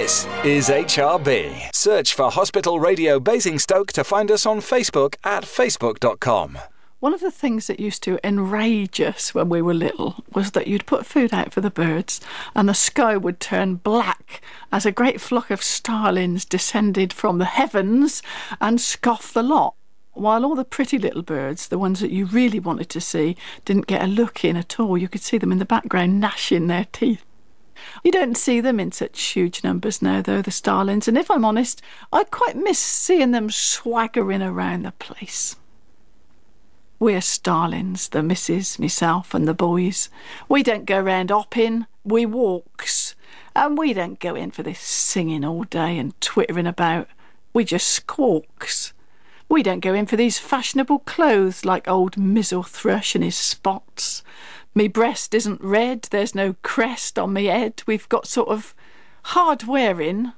This is HRB. Search for Hospital Radio Basingstoke to find us on Facebook at facebook.com. One of the things that used to enrage us when we were little was that you'd put food out for the birds and the sky would turn black as a great flock of starlings descended from the heavens and scoffed the lot, while all the pretty little birds, the ones that you really wanted to see, didn't get a look in at all. You could see them in the background gnashing their teeth. You don't see them in such huge numbers now, though, the starlings, and if I'm honest, I quite miss seeing them swaggering around the place. We're starlings, the missus, myself and the boys. We don't go round hopping, we walks. And we don't go in for this singing all day and twittering about. We just squawks. We don't go in for these fashionable clothes like old Mizzle Thrush and his spots. Me breast isn't red, there's no crest on me head. We've got sort of hard wearing,